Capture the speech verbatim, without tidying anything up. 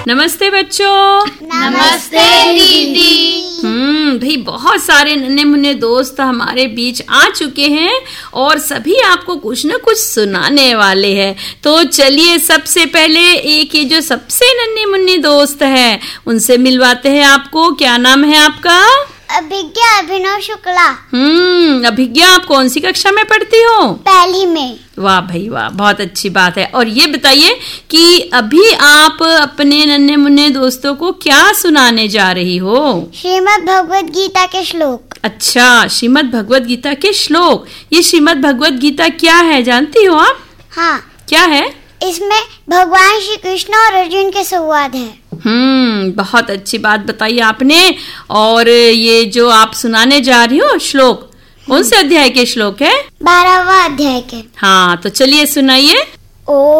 नमस्ते बच्चों। नमस्ते दीदी। हम्म भाई बहुत सारे नन्हे मुन्ने दोस्त हमारे बीच आ चुके हैं और सभी आपको कुछ न कुछ सुनाने वाले हैं। तो चलिए सबसे पहले एक ये जो सबसे नन्हे मुन्ने दोस्त है उनसे मिलवाते हैं आपको। क्या नाम है आपका? अभिज्ञा अभिनव शुक्ला। हम्म अभिज्ञा, आप कौन सी कक्षा में पढ़ती हो? पहली में। वाह भाई वाह, बहुत अच्छी बात है। और ये बताइए कि अभी आप अपने नन्हे मुन्ने दोस्तों को क्या सुनाने जा रही हो? श्रीमद् भगवद गीता के श्लोक। अच्छा, श्रीमद् भगवद गीता के श्लोक। ये श्रीमद् भगवद गीता क्या है, जानती हो आप? हाँ। क्या है? इसमें भगवान श्री कृष्ण और अर्जुन के संवाद है। हम्म बहुत अच्छी बात बताई आपने। और ये जो आप सुनाने जा रही हो श्लोक, कौन से अध्याय के श्लोक है? बारहवां अध्याय के। हाँ, तो चलिए सुनाइए। ओ